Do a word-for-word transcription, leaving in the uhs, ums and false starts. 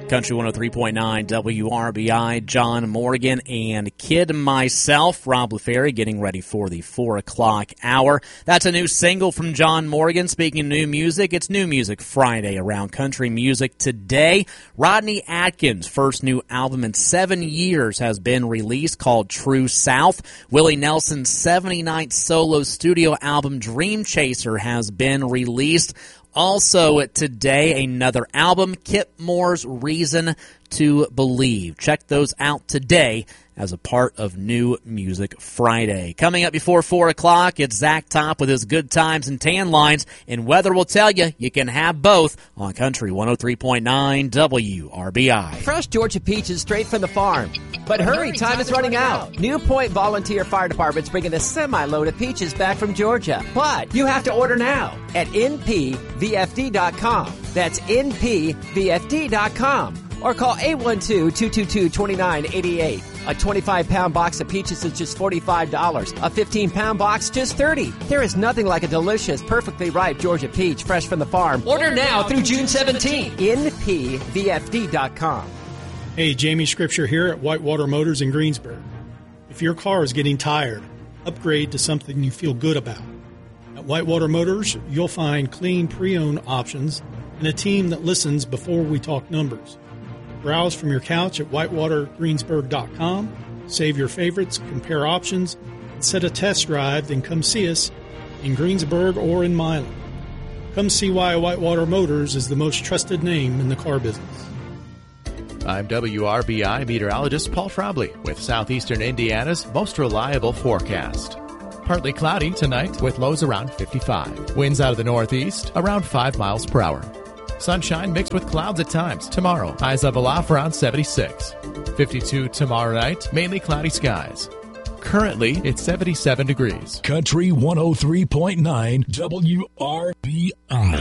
Country one oh three point nine W R B I, John Morgan and Kid Myself, Rob LaFerry, getting ready for the four o'clock hour. That's a new single from John Morgan. Speaking of new music, it's New Music Friday around country music today. Rodney Atkins' first new album in seven years has been released, called True South. Willie Nelson's seventy-ninth solo studio album, Dream Chaser, has been released. Also today, another album, Kip Moore's Reason to Believe. Check those out today as a part of New Music Friday. Coming up before four o'clock, it's Zach Top with his Good Times and Tan Lines, and weather will tell you you can have both on Country one oh three point nine W R B I. Fresh Georgia peaches straight from the farm. But hurry, time is running out. New Point Volunteer Fire Department's bringing a semi-load of peaches back from Georgia. But you have to order now at N P V F D dot com. That's N P V F D dot com. Or call eight one two, two two two, two nine eight eight. A twenty-five pound box of peaches is just forty-five dollars. A fifteen pound box, just thirty dollars. There is nothing like a delicious, perfectly ripe Georgia peach fresh from the farm. Order now through June seventeenth. N P V F D dot com. Hey, Jamie Scripture here at Whitewater Motors in Greensburg. If your car is getting tired, upgrade to something you feel good about. At Whitewater Motors, you'll find clean pre-owned options and a team that listens before we talk numbers. Browse from your couch at whitewater greensburg dot com, save your favorites, compare options, and set a test drive, then come see us in Greensburg or in Milan. Come see why Whitewater Motors is the most trusted name in the car business. I'm W R B I meteorologist Paul Frobley with Southeastern Indiana's most reliable forecast. Partly cloudy tonight with lows around fifty-five. Winds out of the northeast around five miles per hour. Sunshine mixed with clouds at times. Tomorrow, highs of aloft around seventy-six. fifty-two tomorrow night, mainly cloudy skies. Currently, it's seventy-seven degrees. Country one oh three point nine W R B I.